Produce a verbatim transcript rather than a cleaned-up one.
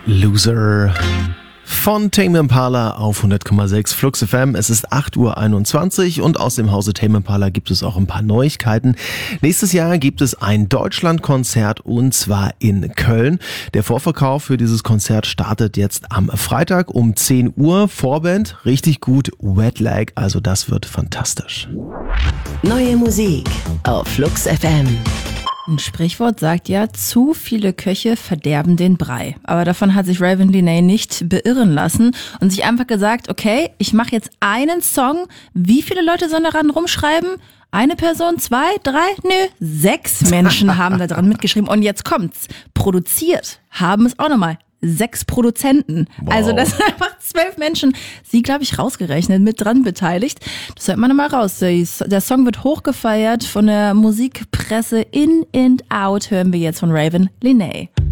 Loser von Tame Impala auf hundert Komma sechs Flux F M. Es ist acht Uhr einundzwanzig und aus dem Hause Tame Impala gibt es auch ein paar Neuigkeiten. Nächstes Jahr gibt es ein Deutschlandkonzert und zwar in Köln. Der Vorverkauf für dieses Konzert startet jetzt am Freitag um zehn Uhr. Vorband, richtig gut, Wet Leg, also das wird fantastisch. Neue Musik auf Flux F M. Ein Sprichwort sagt ja, zu viele Köche verderben den Brei. Aber davon hat sich Raven Lenae nicht beirren lassen und sich einfach gesagt, okay, ich mache jetzt einen Song. Wie viele Leute sollen daran rumschreiben? Eine Person, zwei, drei? Nö, sechs Menschen haben da dran mitgeschrieben. Und jetzt kommt's. Produziert haben es auch nochmal sechs Produzenten. Wow. Also das sind einfach zwölf Menschen, sie, glaube ich, rausgerechnet, mit dran beteiligt. Das hört man nochmal raus. Der Song wird hochgefeiert von der Musikpresse In and Out, hören wir jetzt von Raven Lenae.